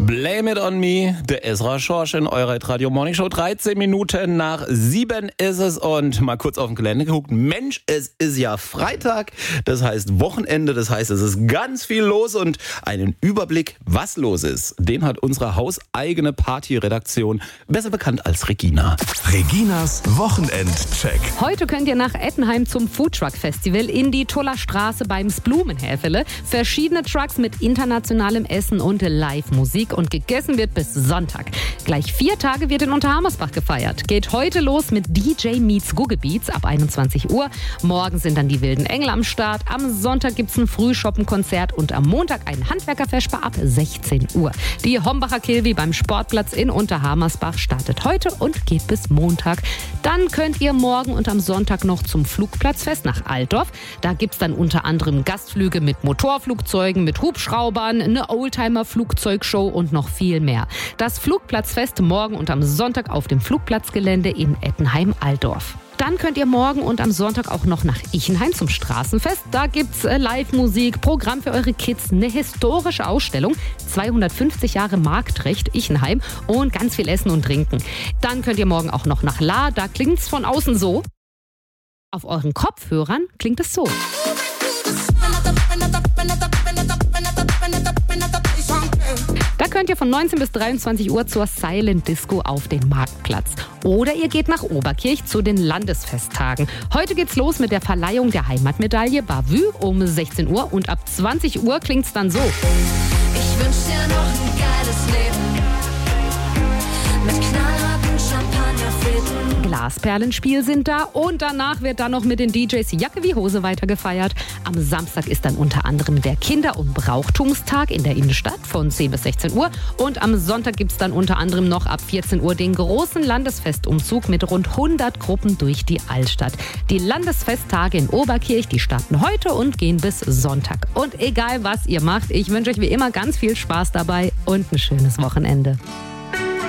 Blame It On Me, der Ezra Schorsch in eurer Radio Morning Show. 13 Minuten nach 7 ist es und mal kurz auf den Kalender geguckt. Mensch, es ist ja Freitag, das heißt Wochenende, das heißt es ist ganz viel los und einen Überblick, was los ist, den hat unsere hauseigene Partyredaktion, besser bekannt als Regina. Reginas Wochenendcheck. Heute könnt ihr nach Ettenheim zum Foodtruck Festival in die Tuller Straße beim Blumenhäfele. Verschiedene Trucks mit internationalem Essen und Live-Musik und gegessen wird bis Sonntag. Gleich 4 Tage wird in Unterhammersbach gefeiert. Geht heute los mit DJ Meets Google Beats ab 21 Uhr. Morgen sind dann die Wilden Engel am Start. Am Sonntag gibt's ein Frühschoppenkonzert und am Montag ein Handwerkerfesper ab 16 Uhr. Die Hombacher Kilby beim Sportplatz in Unterhammersbach startet heute und geht bis Montag. Dann könnt ihr morgen und am Sonntag noch zum Flugplatzfest nach Altdorf. Da gibt's dann unter anderem Gastflüge mit Motorflugzeugen, mit Hubschraubern, eine Oldtimer-Flugzeugshow und noch viel mehr. Das Flugplatzfest morgen und am Sonntag auf dem Flugplatzgelände in Ettenheim-Altdorf. Dann könnt ihr morgen und am Sonntag auch noch nach Ichenheim zum Straßenfest. Da gibt's Live-Musik, Programm für eure Kids, eine historische Ausstellung, 250 Jahre Marktrecht Ichenheim und ganz viel Essen und Trinken. Dann könnt ihr morgen auch noch nach La, da klingt's von außen so. Auf euren Kopfhörern klingt es so. Da könnt ihr von 19 bis 23 Uhr zur Silent Disco auf den Marktplatz. Oder ihr geht nach Oberkirch zu den Landesfesttagen. Heute geht's los mit der Verleihung der Heimatmedaille Bavü um 16 Uhr und ab 20 Uhr klingt's dann so. Ich wünsch dir noch ein geiles Leben mit knallharten Champagnerfäden. Glasperlenspiel sind da und danach wird dann noch mit den DJs Jacke wie Hose weitergefeiert. Am Samstag ist dann unter anderem der Kinder- und Brauchtumstag in der Innenstadt von 10 bis 16 Uhr und am Sonntag gibt's dann unter anderem noch ab 14 Uhr den großen Landesfestumzug mit rund 100 Gruppen durch die Altstadt. Die Landesfesttage in Oberkirch, die starten heute und gehen bis Sonntag. Und egal was ihr macht, ich wünsche euch wie immer ganz viel Spaß dabei und ein schönes Wochenende.